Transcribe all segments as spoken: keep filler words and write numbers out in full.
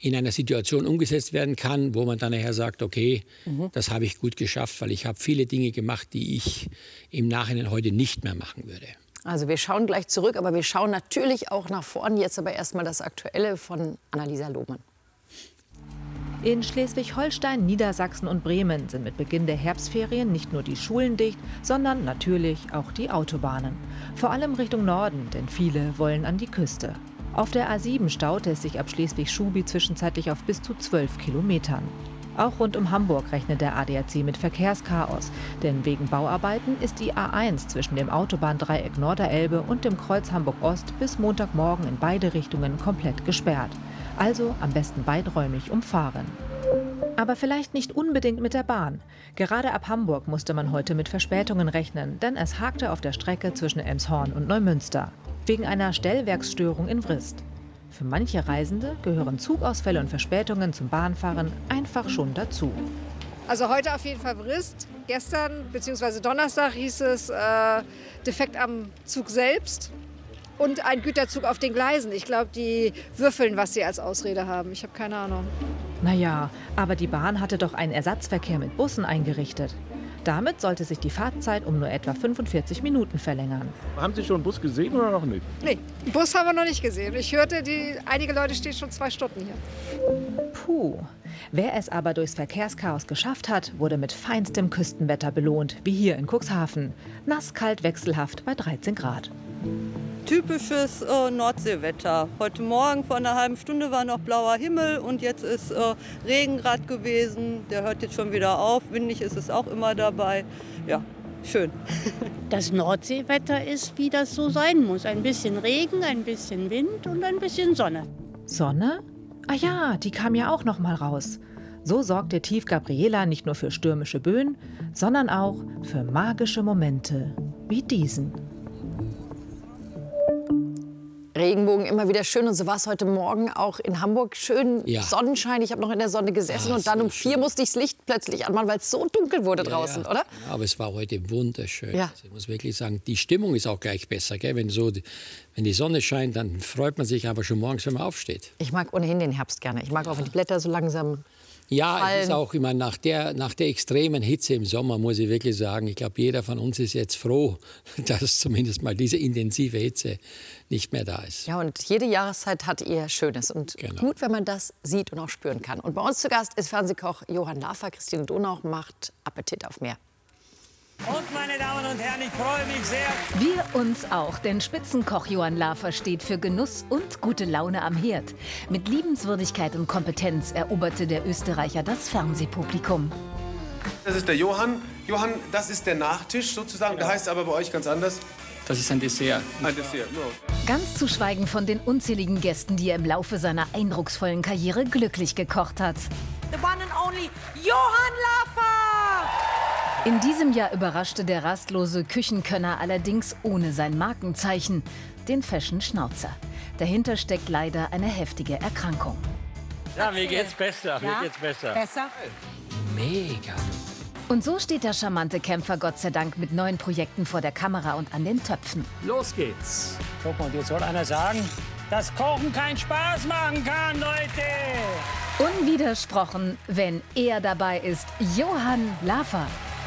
in einer Situation umgesetzt werden kann, wo man dann nachher sagt, okay, mhm. das habe ich gut geschafft, weil ich habe viele Dinge gemacht, die ich im Nachhinein heute nicht mehr machen würde. Also wir schauen gleich zurück, aber wir schauen natürlich auch nach vorn. Jetzt aber erstmal das Aktuelle von Annalisa Lohmann. In Schleswig-Holstein, Niedersachsen und Bremen sind mit Beginn der Herbstferien nicht nur die Schulen dicht, sondern natürlich auch die Autobahnen. Vor allem Richtung Norden, denn viele wollen an die Küste. Auf der A sieben staute es sich ab Schleswig-Schubi zwischenzeitlich auf bis zu zwölf Kilometern. Auch rund um Hamburg rechnet der A D A C mit Verkehrschaos. Denn wegen Bauarbeiten ist die A eins zwischen dem Autobahndreieck Norderelbe und dem Kreuz Hamburg-Ost bis Montagmorgen in beide Richtungen komplett gesperrt. Also am besten weiträumig umfahren. Aber vielleicht nicht unbedingt mit der Bahn. Gerade ab Hamburg musste man heute mit Verspätungen rechnen, denn es hakte auf der Strecke zwischen Elmshorn und Neumünster. Wegen einer Stellwerksstörung in Wrist. Für manche Reisende gehören Zugausfälle und Verspätungen zum Bahnfahren einfach schon dazu. Also heute auf jeden Fall Wrist. Gestern bzw. Donnerstag hieß es äh, defekt am Zug selbst und ein Güterzug auf den Gleisen. Ich glaube, die würfeln, was sie als Ausrede haben. Ich habe keine Ahnung. Naja, aber die Bahn hatte doch einen Ersatzverkehr mit Bussen eingerichtet. Damit sollte sich die Fahrtzeit um nur etwa fünfundvierzig Minuten verlängern. Haben Sie schon einen Bus gesehen oder noch nicht? Nee, einen Bus haben wir noch nicht gesehen. Ich hörte, die, einige Leute stehen schon zwei Stunden hier. Puh. Wer es aber durchs Verkehrschaos geschafft hat, wurde mit feinstem Küstenwetter belohnt, wie hier in Cuxhaven. Nass, kalt, wechselhaft bei dreizehn Grad. Typisches äh, Nordseewetter. Heute Morgen vor einer halben Stunde war noch blauer Himmel und jetzt ist äh, Regen gerade gewesen. Der hört jetzt schon wieder auf. Windig ist es auch immer dabei. Ja, schön. Das Nordseewetter ist, wie das so sein muss. Ein bisschen Regen, ein bisschen Wind und ein bisschen Sonne. Sonne? Ah ja, die kam ja auch noch mal raus. So sorgte Tief Gabriela nicht nur für stürmische Böen, sondern auch für magische Momente wie diesen. Regenbogen immer wieder schön und so war es heute Morgen auch in Hamburg. Schön ja. Sonnenschein, ich habe noch in der Sonne gesessen ah, und dann um vier musste ich das Licht plötzlich anmachen, weil es so dunkel wurde ja, draußen, ja. oder? Ja, aber es war heute wunderschön. Ja. Also ich muss wirklich sagen, die Stimmung ist auch gleich besser. Gell? Wenn, so, wenn die Sonne scheint, dann freut man sich einfach schon morgens, wenn man aufsteht. Ich mag ohnehin den Herbst gerne. Ich mag auch, wenn die Blätter so langsam Ja, fallen. es ist auch immer nach der, nach der extremen Hitze im Sommer, muss ich wirklich sagen, ich glaube, jeder von uns ist jetzt froh, dass zumindest mal diese intensive Hitze nicht mehr da ist. Ja, und jede Jahreszeit hat ihr Schönes. Und genau. gut, wenn man das sieht und auch spüren kann. Und bei uns zu Gast ist Fernsehkoch Johann Lafer. Christine Donau macht Appetit auf mehr. Und meine Damen und Herren, ich freue mich sehr. Wir uns auch, denn Spitzenkoch Johann Lafer steht für Genuss und gute Laune am Herd. Mit Liebenswürdigkeit und Kompetenz eroberte der Österreicher das Fernsehpublikum. Das ist der Johann. Johann, das ist der Nachtisch sozusagen. Der heißt aber bei euch ganz anders. Das ist ein Dessert. Ein Dessert, ja. Ganz zu schweigen von den unzähligen Gästen, die er im Laufe seiner eindrucksvollen Karriere glücklich gekocht hat. The one and only Johann Lafer! In diesem Jahr überraschte der rastlose Küchenkönner allerdings ohne sein Markenzeichen, den Fashion Schnauzer. Dahinter steckt leider eine heftige Erkrankung. Ja, mir geht's besser. Ja? Mir geht's besser. Besser? Mega. Und so steht der charmante Kämpfer Gott sei Dank mit neuen Projekten vor der Kamera und an den Töpfen. Los geht's. Guck mal, und jetzt soll einer sagen, dass Kochen keinen Spaß machen kann, Leute. Unwidersprochen, wenn er dabei ist, Johann Lafer.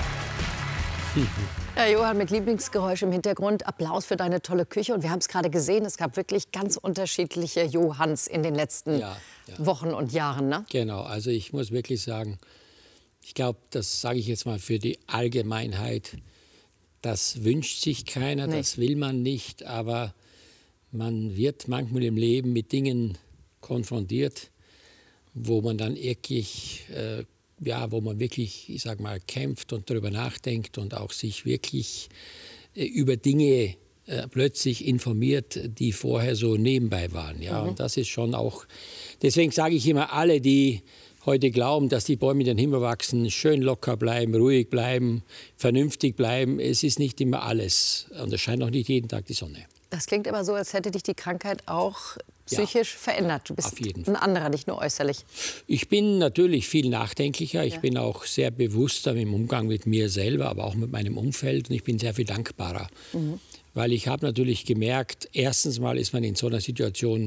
Ja, Johann, mit Lieblingsgeräusch im Hintergrund, Applaus für deine tolle Küche. Und wir haben es gerade gesehen, es gab wirklich ganz unterschiedliche Johanns in den letzten ja, ja. Wochen und Jahren. Ne? Genau, also ich muss wirklich sagen, ich glaube, das sage ich jetzt mal für die Allgemeinheit, das wünscht sich keiner, nee. das will man nicht, aber man wird manchmal im Leben mit Dingen konfrontiert, wo man dann wirklich, äh, ja, wo man wirklich, ich sag mal, kämpft und darüber nachdenkt und auch sich wirklich äh, über Dinge äh, plötzlich informiert, die vorher so nebenbei waren. Ja, mhm. und das ist schon auch, deswegen sage ich immer, alle, die heute glauben, dass die Bäume in den Himmel wachsen, schön locker bleiben, ruhig bleiben, vernünftig bleiben. Es ist nicht immer alles und es scheint auch nicht jeden Tag die Sonne. Das klingt aber so, als hätte dich die Krankheit auch psychisch ja, verändert. Du bist auf jeden ein Fall. anderer, nicht nur äußerlich. Ich bin natürlich viel nachdenklicher. Ich ja. bin auch sehr bewusster im Umgang mit mir selber, aber auch mit meinem Umfeld. Und ich bin sehr viel dankbarer. Mhm. Weil ich habe natürlich gemerkt, erstens mal ist man in so einer Situation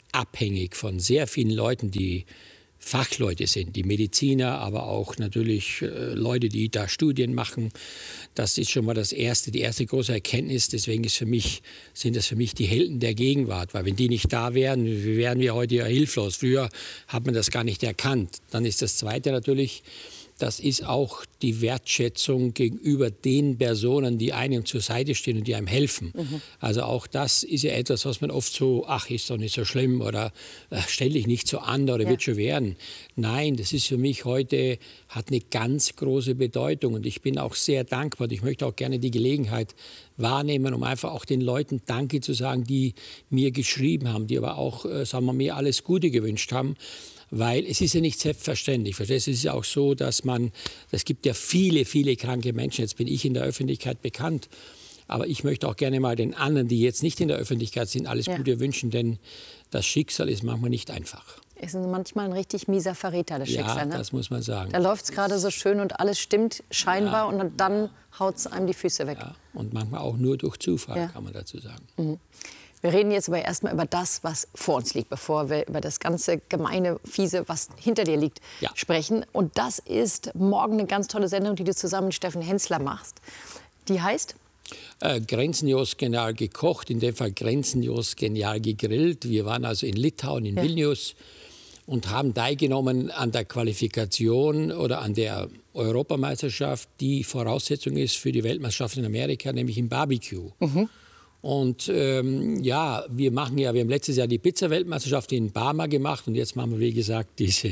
abhängig von sehr vielen Leuten, die Fachleute sind, die Mediziner, aber auch natürlich äh, Leute, die da Studien machen. Das ist schon mal das erste, die erste große Erkenntnis. Deswegen ist für mich, sind das für mich die Helden der Gegenwart. Weil wenn die nicht da wären, wären wir heute ja hilflos. Früher hat man das gar nicht erkannt. Dann ist das Zweite natürlich, das ist auch die Wertschätzung gegenüber den Personen, die einem zur Seite stehen und die einem helfen. Mhm. Also auch das ist ja etwas, was man oft so, ach, ist doch nicht so schlimm oder stell dich nicht so an oder ja. wird schon werden. Nein, das ist für mich heute, hat eine ganz große Bedeutung und ich bin auch sehr dankbar. Und ich möchte auch gerne die Gelegenheit wahrnehmen, um einfach auch den Leuten Danke zu sagen, die mir geschrieben haben, die aber auch, äh, sagen wir, mir alles Gute gewünscht haben. Weil es ist ja nicht selbstverständlich. Verstehst du? Es ist ja auch so, dass man, es gibt ja viele, viele kranke Menschen. Jetzt bin ich in der Öffentlichkeit bekannt. Aber ich möchte auch gerne mal den anderen, die jetzt nicht in der Öffentlichkeit sind, alles ja. Gute wünschen. Denn das Schicksal ist manchmal nicht einfach. Es ist manchmal ein richtig mieser Verräter, das Schicksal. Ja, ne? das muss man sagen. Da läuft es gerade so schön und alles stimmt scheinbar. Ja. Und dann haut es einem die Füße weg. Ja. Und manchmal auch nur durch Zufall, ja. kann man dazu sagen. Mhm. Wir reden jetzt aber erstmal über das, was vor uns liegt, bevor wir über das ganze gemeine, fiese, was hinter dir liegt, ja. sprechen. Und das ist morgen eine ganz tolle Sendung, die du zusammen mit Steffen Hensler machst. Die heißt? Äh, Grenzenlos genial gekocht, in dem Fall Grenzenlos genial gegrillt. Wir waren also in Litauen, in ja. Vilnius und haben teilgenommen an der Qualifikation oder an der Europameisterschaft, die Voraussetzung ist für die Weltmeisterschaft in Amerika, nämlich im Barbecue. Mhm. Und ähm, ja, wir machen ja, wir haben letztes Jahr die Pizza-Weltmeisterschaft in Parma gemacht und jetzt machen wir, wie gesagt, diese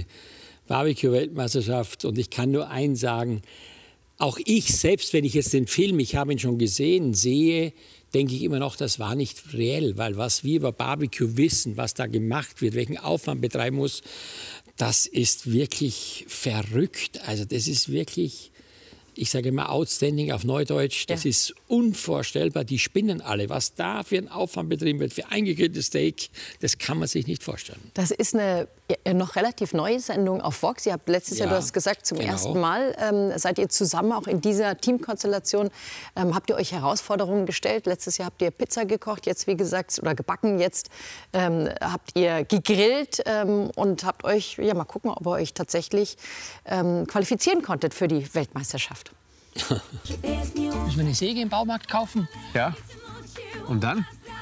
Barbecue-Weltmeisterschaft. Und ich kann nur eins sagen, auch ich, selbst wenn ich jetzt den Film, ich habe ihn schon gesehen, sehe, denke ich immer noch, das war nicht reell, weil was wir über Barbecue wissen, was da gemacht wird, welchen Aufwand betreiben muss, das ist wirklich verrückt. Also das ist wirklich... Ich sage immer outstanding auf Neudeutsch, das ja. ist unvorstellbar. Die spinnen alle. Was da für ein Aufwand betrieben wird, für eingegrilltes Steak, das kann man sich nicht vorstellen. Das ist eine noch relativ neue Sendung auf Vox. Ihr habt letztes ja, Jahr, du hast gesagt, zum genau. ersten Mal ähm, seid ihr zusammen, auch in dieser Teamkonstellation, ähm, habt ihr euch Herausforderungen gestellt. Letztes Jahr habt ihr Pizza gekocht, jetzt wie gesagt, oder gebacken. Jetzt ähm, habt ihr gegrillt ähm, und habt euch, ja mal gucken, ob ihr euch tatsächlich ähm, qualifizieren konntet für die Weltmeisterschaft. Müssen wir eine Säge im Baumarkt kaufen? Ja. Und dann?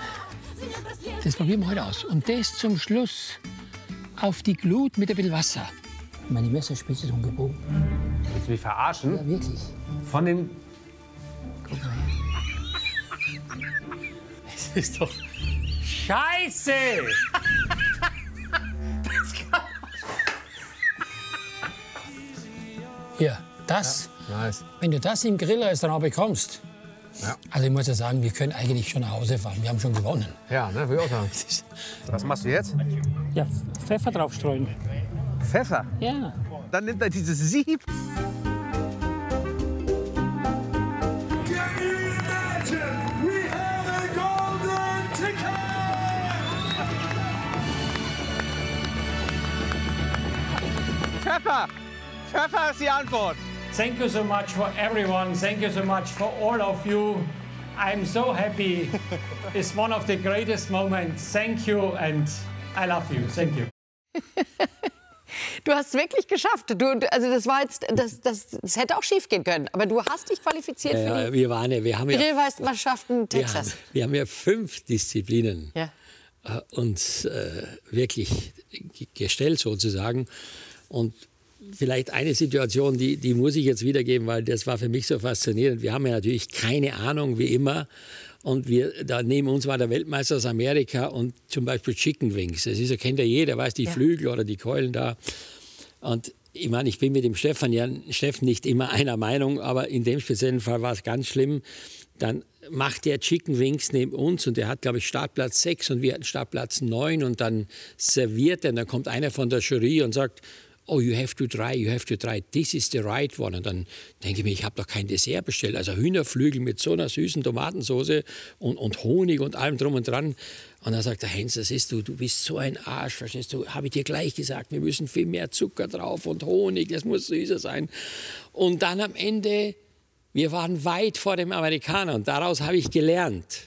Das probieren wir heute aus. Und das zum Schluss auf die Glut mit ein bisschen Wasser. Meine Messerspitze ist umgebogen. Willst du mich verarschen? Ja, wirklich. Von dem... Guck mal her. Es ist doch Scheiße! Das kann... Hier, das... Ja. Nice. Wenn du das im Grillrestaurant bekommst, ja. also ich muss ja sagen, wir können eigentlich schon nach Hause fahren. Wir haben schon gewonnen. Ja, ne, will ich auch sagen. Was machst du jetzt? Ja, Pfeffer draufstreuen. Pfeffer? Ja. Dann nimmt er dieses Sieb. Pfeffer! Pfeffer ist die Antwort. Thank you so much for everyone. Thank you so much for all of you. I'm so happy. It's one of the greatest moments. Thank you and I love you. Thank you. Du hast es wirklich geschafft. Du, also das war jetzt, das, das, das hätte auch schief gehen können. Aber du hast dich qualifiziert ja, für die wir waren ja, wir haben ja, Grillmeisterschaften Texas. Wir haben, wir haben ja fünf Disziplinen ja. äh, uns äh, wirklich gestellt sozusagen. Und vielleicht eine Situation, die, die muss ich jetzt wiedergeben, weil das war für mich so faszinierend. Wir haben ja natürlich keine Ahnung, wie immer. Und wir, da neben uns war der Weltmeister aus Amerika und zum Beispiel Chicken Wings. Das ist, das kennt ja jeder, weiß die ja. Flügel oder die Keulen da. Und ich meine, ich bin mit dem Stefan, ja, Steffen nicht immer einer Meinung, aber in dem speziellen Fall war es ganz schlimm. Dann macht der Chicken Wings neben uns und der hat, glaube ich, Startplatz sechs und wir hatten Startplatz neun und dann serviert er und dann kommt einer von der Jury und sagt, oh, you have to try, you have to try, this is the right one. Und dann denke ich mir, ich habe doch kein Dessert bestellt. Also Hühnerflügel mit so einer süßen Tomatensauce und, und Honig und allem drum und dran. Und dann sagt der Heinz, das ist du, du bist so ein Arsch, verstehst du? Habe ich dir gleich gesagt, wir müssen viel mehr Zucker drauf und Honig, das muss süßer sein. Und dann am Ende, wir waren weit vor dem Amerikaner und daraus habe ich gelernt,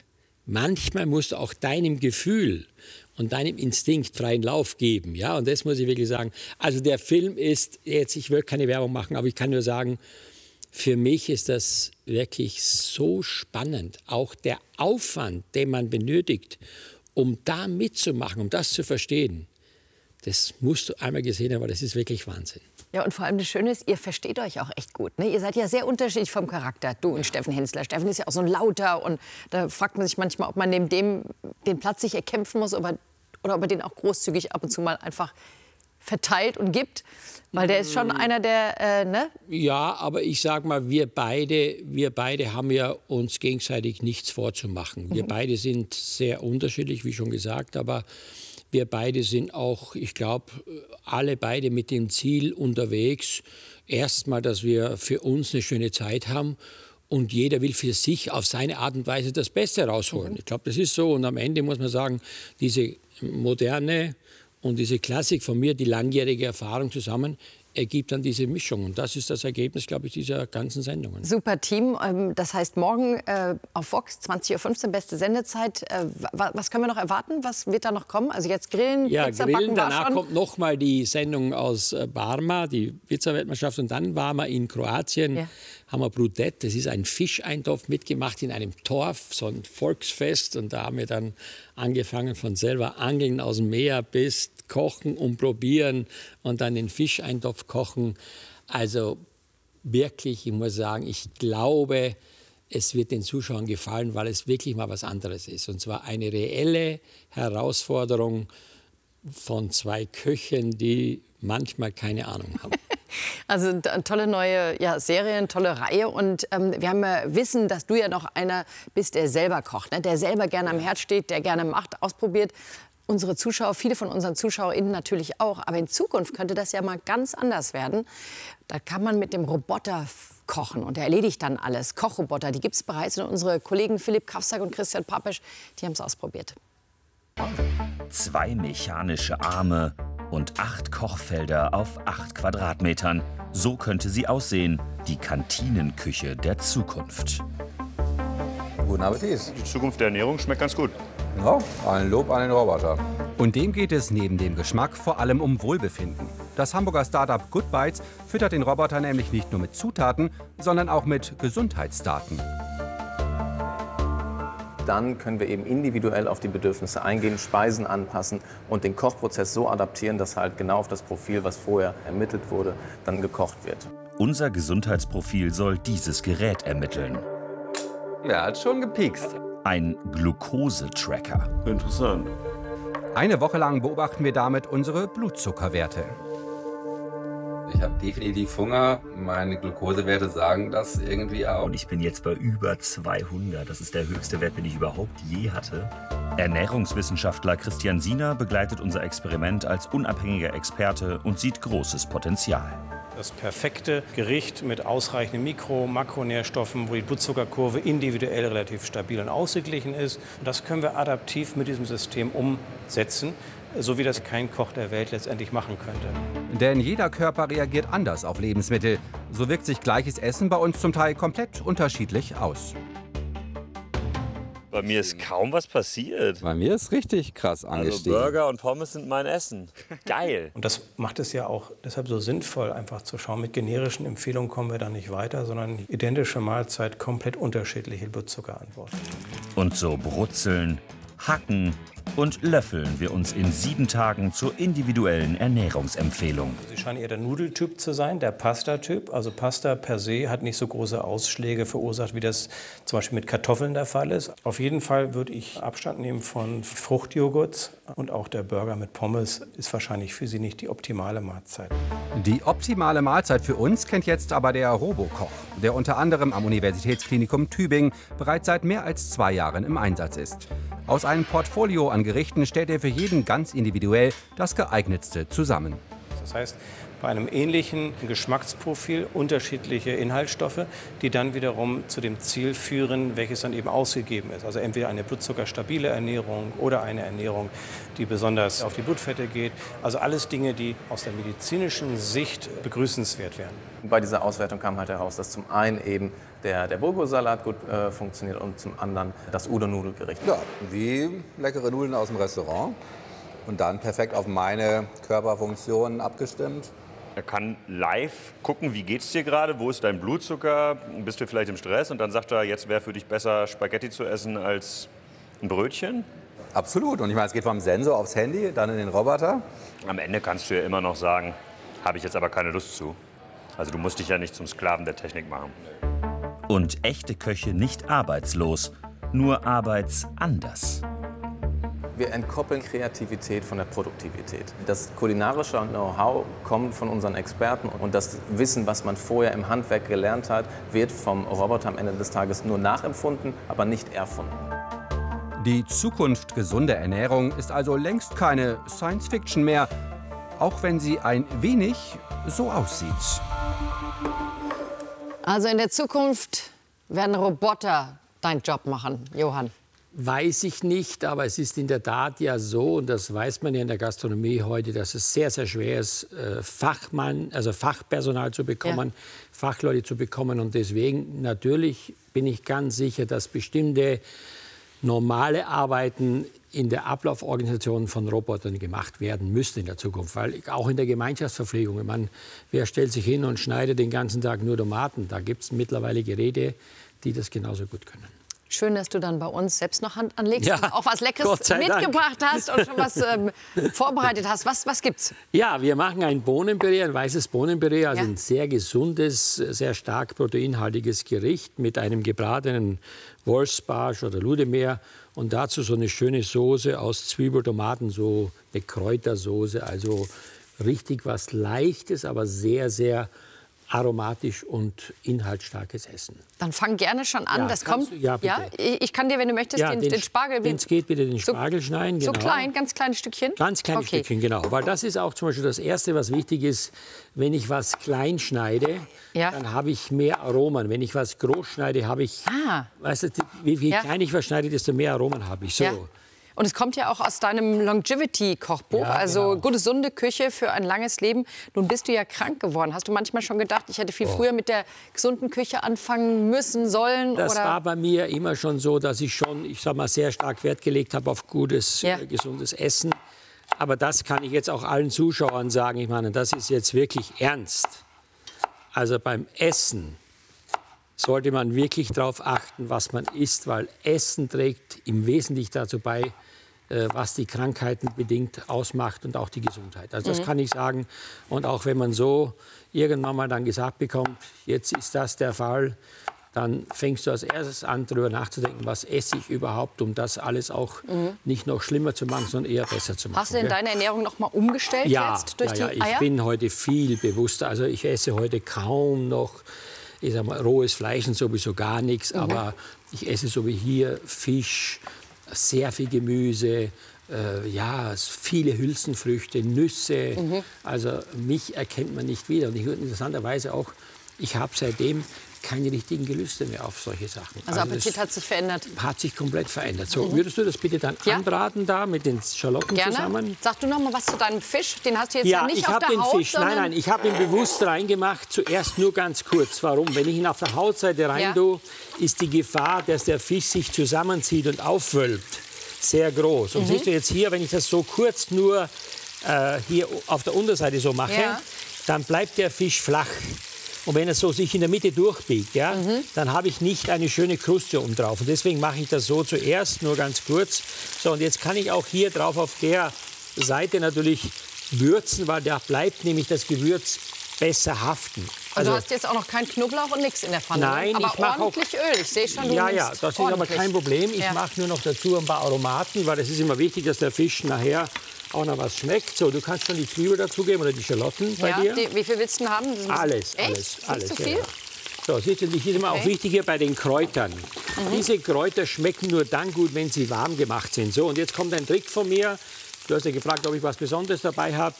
manchmal musst du auch deinem Gefühl und deinem Instinkt freien Lauf geben. Ja, und das muss ich wirklich sagen. Also der Film ist, jetzt, ich will keine Werbung machen, aber ich kann nur sagen, für mich ist das wirklich so spannend. Auch der Aufwand, den man benötigt, um da mitzumachen, um das zu verstehen, das musst du einmal gesehen haben, aber das ist wirklich Wahnsinn. Ja, und vor allem das Schöne ist, ihr versteht euch auch echt gut. Ne? Ihr seid ja sehr unterschiedlich vom Charakter, du und Steffen Hensler. Steffen ist ja auch so ein Lauter und da fragt man sich manchmal, ob man neben dem den Platz sich erkämpfen muss oder, oder ob er den auch großzügig ab und zu mal einfach verteilt und gibt. Weil der ist schon einer, der, äh, ne? Ja, aber ich sag mal, wir beide, wir beide haben ja uns gegenseitig nichts vorzumachen. Wir mhm. beide sind sehr unterschiedlich, wie schon gesagt, aber wir beide sind auch, ich glaube, alle beide mit dem Ziel unterwegs. Erstmal, dass wir für uns eine schöne Zeit haben und jeder will für sich auf seine Art und Weise das Beste rausholen. Mhm. Ich glaube, das ist so. Und am Ende muss man sagen, diese moderne und diese Klassik von mir, die langjährige Erfahrung zusammen, ergibt dann diese Mischung. Und das ist das Ergebnis, glaube ich, dieser ganzen Sendungen. Super Team. Das heißt, morgen äh, auf Vox, zwanzig Uhr fünfzehn, beste Sendezeit. Äh, was können wir noch erwarten? Was wird da noch kommen? Also jetzt Grillen, ja, Pizza Grillen, backen, danach schon. kommt noch mal die Sendung aus Barma, die Pizza-Weltmeisterschaft. Und dann waren wir in Kroatien, ja. haben wir Brudet, das ist ein Fischeintopf mitgemacht in einem Torf, so ein Volksfest. Und da haben wir dann angefangen von selber Angeln aus dem Meer bis Kochen und Probieren und dann den Fischeintopf kochen. Also wirklich, ich muss sagen, ich glaube, es wird den Zuschauern gefallen, weil es wirklich mal was anderes ist. Und zwar eine reelle Herausforderung von zwei Köchen, die manchmal keine Ahnung haben. Also eine tolle neue ja, Serie, eine tolle Reihe. Und ähm, wir haben ja wissen, dass du ja noch einer bist, der selber kocht, ne? Der selber gerne am Herd steht, der gerne macht, ausprobiert. Unsere Zuschauer, viele von unseren ZuschauerInnen natürlich auch. Aber in Zukunft könnte das ja mal ganz anders werden. Da kann man mit dem Roboter kochen und der erledigt dann alles. Kochroboter, die gibt es bereits. Und unsere Kollegen Philipp Kafsack und Christian Papesch, die haben es ausprobiert. Zwei mechanische Arme und acht Kochfelder auf acht Quadratmetern. So könnte sie aussehen, die Kantinenküche der Zukunft. Guten Appetit. Die Zukunft der Ernährung schmeckt ganz gut. Ja, ein Lob an den Roboter. Und dem geht es neben dem Geschmack vor allem um Wohlbefinden. Das Hamburger Start-up Good Bites füttert den Roboter nämlich nicht nur mit Zutaten, sondern auch mit Gesundheitsdaten. Dann können wir eben individuell auf die Bedürfnisse eingehen, Speisen anpassen und den Kochprozess so adaptieren, dass halt genau auf das Profil, was vorher ermittelt wurde, dann gekocht wird. Unser Gesundheitsprofil soll dieses Gerät ermitteln. Ja, hat schon gepiekst. Ein Glucose-Tracker. Interessant. Eine Woche lang beobachten wir damit unsere Blutzuckerwerte. Ich habe definitiv Hunger. Meine Glukosewerte sagen das irgendwie auch. Und ich bin jetzt bei über zweihundert. Das ist der höchste Wert, den ich überhaupt je hatte. Ernährungswissenschaftler Christian Siener begleitet unser Experiment als unabhängiger Experte und sieht großes Potenzial. Das perfekte Gericht mit ausreichenden Mikro-, Makronährstoffen, wo die Blutzuckerkurve individuell relativ stabil und ausgeglichen ist. Und das können wir adaptiv mit diesem System umsetzen, so wie das kein Koch der Welt letztendlich machen könnte. Denn jeder Körper reagiert anders auf Lebensmittel. So wirkt sich gleiches Essen bei uns zum Teil komplett unterschiedlich aus. Bei mir ist kaum was passiert. Bei mir ist richtig krass angestiegen. Also Burger und Pommes sind mein Essen. Geil. Und das macht es ja auch deshalb so sinnvoll, einfach zu schauen. Mit generischen Empfehlungen kommen wir da nicht weiter, sondern identische Mahlzeit, komplett unterschiedliche Blutzuckerantworten. Und so brutzeln, hacken und löffeln wir uns in sieben Tagen zur individuellen Ernährungsempfehlung. Sie scheinen eher der Nudeltyp zu sein, der Pasta-Typ. Also Pasta per se hat nicht so große Ausschläge verursacht, wie das zum Beispiel mit Kartoffeln der Fall ist. Auf jeden Fall würde ich Abstand nehmen von Fruchtjoghurt. Und auch der Burger mit Pommes ist wahrscheinlich für Sie nicht die optimale Mahlzeit. Die optimale Mahlzeit für uns kennt jetzt aber der Robokoch, der unter anderem am Universitätsklinikum Tübingen bereits seit mehr als zwei Jahren im Einsatz ist. Aus einem Portfolio an Gerichten stellt er für jeden ganz individuell das geeignetste zusammen. Das heißt, bei einem ähnlichen Geschmacksprofil unterschiedliche Inhaltsstoffe, die dann wiederum zu dem Ziel führen, welches dann eben ausgegeben ist. Also entweder eine blutzuckerstabile Ernährung oder eine Ernährung, die besonders auf die Blutfette geht. Also alles Dinge, die aus der medizinischen Sicht begrüßenswert wären. Bei dieser Auswertung kam halt heraus, dass zum einen eben der, der Bulgursalat gut äh, funktioniert und zum anderen das Udon-Nudelgericht. Ja, wie leckere Nudeln aus dem Restaurant und dann perfekt auf meine Körperfunktionen abgestimmt. Er kann live gucken, wie geht's dir gerade, wo ist dein Blutzucker, bist du vielleicht im Stress und dann sagt er, jetzt wäre für dich besser Spaghetti zu essen als ein Brötchen? Absolut. Und ich meine, es geht vom Sensor aufs Handy, dann in den Roboter. Am Ende kannst du ja immer noch sagen, habe ich jetzt aber keine Lust zu. Also du musst dich ja nicht zum Sklaven der Technik machen. Und echte Köche nicht arbeitslos, nur arbeitsanders. Wir entkoppeln Kreativität von der Produktivität. Das kulinarische Know-how kommt von unseren Experten und das Wissen, was man vorher im Handwerk gelernt hat, wird vom Roboter am Ende des Tages nur nachempfunden, aber nicht erfunden. Die Zukunft gesunder Ernährung ist also längst keine Science-Fiction mehr, auch wenn sie ein wenig so aussieht. Also in der Zukunft werden Roboter deinen Job machen, Johann. Weiß ich nicht, aber es ist in der Tat ja so, und das weiß man ja in der Gastronomie heute, dass es sehr, sehr schwer ist, Fachmann, also Fachpersonal zu bekommen, ja. Fachleute zu bekommen. Und deswegen natürlich bin ich ganz sicher, dass bestimmte normale Arbeiten in der Ablauforganisation von Robotern gemacht werden müssten in der Zukunft. Weil auch in der Gemeinschaftsverpflegung, man, wer stellt sich hin und schneidet den ganzen Tag nur Tomaten? Da gibt es mittlerweile Geräte, die das genauso gut können. Schön, dass du dann bei uns selbst noch Hand anlegst ja, und auch was Leckeres mitgebracht Dank. hast und schon was ähm, vorbereitet hast. Was, was gibt's? Ja, wir machen ein Bohnenpüree, ein weißes Bohnenpüree, also ja. ein sehr gesundes, sehr stark proteinhaltiges Gericht mit einem gebratenen Wolfsbarsch oder Ludemeer und dazu so eine schöne Soße aus Zwiebel, Tomaten, so eine Kräutersoße, also richtig was Leichtes, aber sehr, sehr aromatisch und inhaltsstarkes Essen. Dann fang gerne schon an. Ja, das kommt. Du, ja, bitte. Ja, ich kann dir, wenn du möchtest, ja, den, den, den Spargel. Den geht bitte den Spargel so, schneiden. Genau. So klein, ganz kleines Stückchen. Ganz kleines okay. Stückchen, genau. Weil das ist auch zum Beispiel das Erste, was wichtig ist. Wenn ich was klein schneide, ja. dann habe ich mehr Aromen. Wenn ich was groß schneide, habe ich. Ah. Weißt du, wie, wie ja. klein ich was schneide, desto mehr Aromen habe ich. So. Ja. Und es kommt ja auch aus deinem Longevity-Kochbuch, ja, also genau. Gute, gesunde Küche für ein langes Leben. Nun bist du ja krank geworden. Hast du manchmal schon gedacht, ich hätte viel oh. früher mit der gesunden Küche anfangen müssen, sollen? Das oder? war bei mir immer schon so, dass ich schon, ich sag mal, sehr stark Wert gelegt habe auf gutes, ja. äh, gesundes Essen. Aber das kann ich jetzt auch allen Zuschauern sagen. Ich meine, das ist jetzt wirklich ernst. Also beim Essen sollte man wirklich darauf achten, was man isst, weil Essen trägt im Wesentlichen dazu bei, was die Krankheiten bedingt ausmacht und auch die Gesundheit. Also das mhm. kann ich sagen. Und auch wenn man so irgendwann mal dann gesagt bekommt, jetzt ist das der Fall, dann fängst du als erstes an, darüber nachzudenken, was esse ich überhaupt, um das alles auch mhm. nicht noch schlimmer zu machen, sondern eher besser zu machen. Hast du denn deine Ernährung noch mal umgestellt ja, jetzt durch ja, ja, die ich Eier? bin heute viel bewusster. Also ich esse heute kaum noch, ich sag mal, rohes Fleisch und sowieso gar nichts, mhm. aber ich esse so wie hier Fisch, sehr viel Gemüse, äh, ja, viele Hülsenfrüchte, Nüsse. Mhm. Also mich erkennt man nicht wieder. Und ich, interessanterweise auch, ich habe seitdem keine richtigen Gelüste mehr auf solche Sachen. Also, also Appetit hat sich verändert? Hat sich komplett verändert. So, mhm. würdest du das bitte dann ja. anbraten da mit den Schalotten Gerne. zusammen? Sag du noch mal was zu deinem Fisch. Den hast du jetzt ja, ja nicht ich auf der den Haut, Fisch. Nein, nein, ich habe ihn bewusst reingemacht. Zuerst nur ganz kurz. Warum? Wenn ich ihn auf der Hautseite rein ja. tue, ist die Gefahr, dass der Fisch sich zusammenzieht und aufwölbt, sehr groß. Und mhm. siehst du jetzt hier, wenn ich das so kurz nur äh, hier auf der Unterseite so mache, ja. dann bleibt der Fisch flach. Und wenn er so sich in der Mitte durchbiegt, ja, mhm. dann habe ich nicht eine schöne Kruste oben drauf. Und deswegen mache ich das so zuerst, nur ganz kurz. So, und jetzt kann ich auch hier drauf auf der Seite natürlich würzen, weil da bleibt nämlich das Gewürz besser haften. Also, also du hast jetzt auch noch keinen Knoblauch und nichts in der Pfanne. Nein, aber ich mache ordentlich auch, Öl. Ich sehe schon, du Ja, ja, das ist aber kein Problem. Ich ja. mache nur noch dazu ein paar Aromaten, weil es ist immer wichtig, dass der Fisch nachher auch noch was schmeckt. So, du kannst schon die Zwiebel dazugeben oder die Schalotten bei ja, dir. Die, wie viel willst du denn haben? Alles, Echt? alles, alles. Nicht so viel? Ja. So, siehst du, das ist immer okay. auch wichtig hier bei den Kräutern. Mhm. Diese Kräuter schmecken nur dann gut, wenn sie warm gemacht sind. So, und jetzt kommt ein Trick von mir. Du hast ja gefragt, ob ich was Besonderes dabei habe.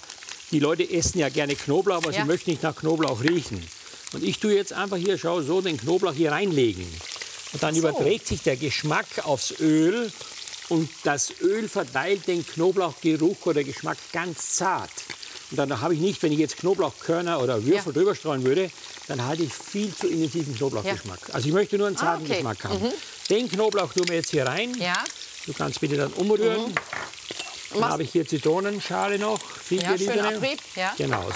die Leute essen ja gerne Knoblauch, aber Ja. sie möchten nicht nach Knoblauch riechen. Und ich tue jetzt einfach hier, schau, so den Knoblauch hier reinlegen. Und dann So. überträgt sich der Geschmack aufs Öl und das Öl verteilt den Knoblauchgeruch oder Geschmack ganz zart. Und dann habe ich nicht, wenn ich jetzt Knoblauchkörner oder Würfel Ja. drüber streuen würde, dann halte ich viel zu intensiven Knoblauchgeschmack. Also ich möchte nur einen zarten Ah, okay. Geschmack haben. Mhm. Den Knoblauch tun wir jetzt hier rein. Ja. Du kannst bitte dann umrühren. Mhm. Dann habe ich hier Zitronenschale noch. Viel Ja, schön geriebene. Abrieb, ja. Genau,